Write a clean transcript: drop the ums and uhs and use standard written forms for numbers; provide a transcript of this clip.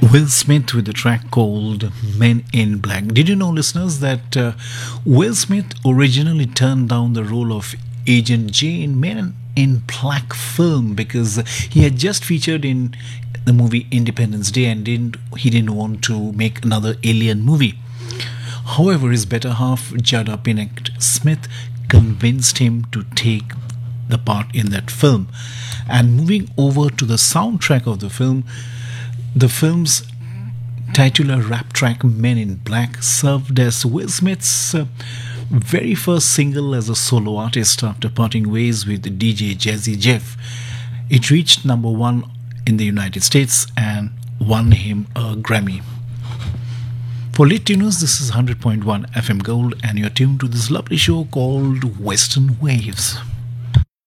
Will Smith with a track called Men in Black. Did you know, listeners, that Will Smith originally turned down the role of Agent J in Men in Black film because he had just featured in the movie Independence Day and he didn't want to make another alien movie. However, his better half, Jada Pinkett Smith, convinced him to take the part in that film. And moving over to the soundtrack of the film's titular rap track Men in Black served as Will Smith's very first single as a solo artist after parting ways with DJ Jazzy Jeff. It reached number one in the United States and won him a Grammy. For late tuners, this is 100.1 FM Gold, and you're tuned to this lovely show called Western Waves.